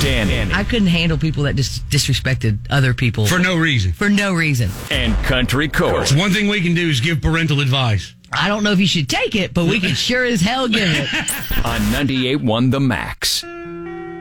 Danny. I couldn't handle people that just disrespected other people. For no reason. For no reason. And Country Court. So one thing we can do is give parental advice. I don't know if you should take it, but we can sure as hell give it. On 98.1 The Max.